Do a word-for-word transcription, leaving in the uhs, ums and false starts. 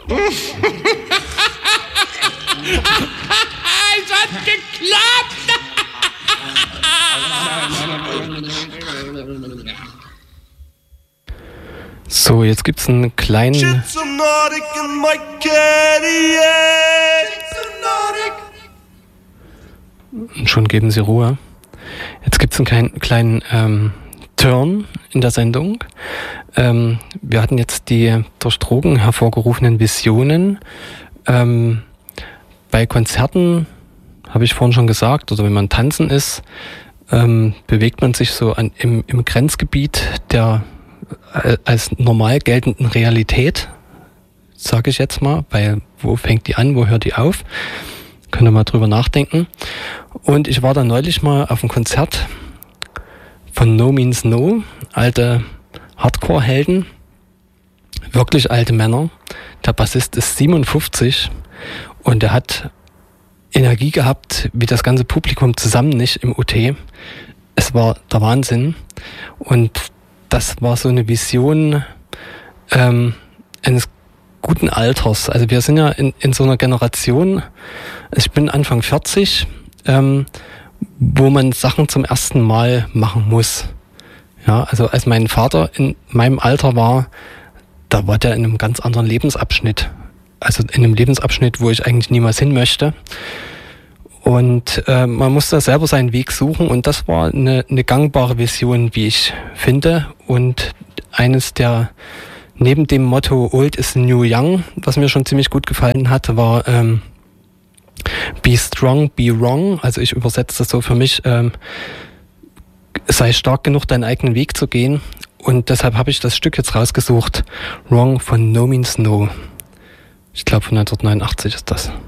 Es hat geklappt! So, jetzt gibt es einen kleinen... Schon geben Sie Ruhe. Jetzt gibt es einen kleinen, kleinen ähm, Turn in der Sendung. Ähm, wir hatten jetzt die durch Drogen hervorgerufenen Visionen. Ähm, bei Konzerten, habe ich vorhin schon gesagt, oder wenn man tanzen ist, ähm, bewegt man sich so an, im, im Grenzgebiet der äh, als normal geltenden Realität, sage ich jetzt mal, weil wo fängt die an, wo hört die auf? Könnt ihr mal drüber nachdenken. Und ich war da neulich mal auf einem Konzert von No Means No, alte Hardcore-Helden, wirklich alte Männer. Der Bassist ist siebenundfünfzig und er hat Energie gehabt, wie das ganze Publikum zusammen nicht im U T. Es war der Wahnsinn. Und das war so eine Vision ähm, eines guten Alters. Also wir sind ja in, in so einer Generation, ich bin Anfang vierzig, ähm, wo man Sachen zum ersten Mal machen muss. Ja, also als mein Vater in meinem Alter war, da war der in einem ganz anderen Lebensabschnitt. Also in einem Lebensabschnitt, wo ich eigentlich niemals hin möchte. Und äh, man muss da selber seinen Weg suchen und das war eine, eine gangbare Vision, wie ich finde. Und eines der, neben dem Motto Old is the New Young, was mir schon ziemlich gut gefallen hat, war ähm, Be strong, be wrong. Also ich übersetze das so für mich, ähm, sei stark genug, deinen eigenen Weg zu gehen. Und deshalb habe ich das Stück jetzt rausgesucht, Wrong von No Means No. Ich glaube von neunzehnhundertneunundachtzig ist das.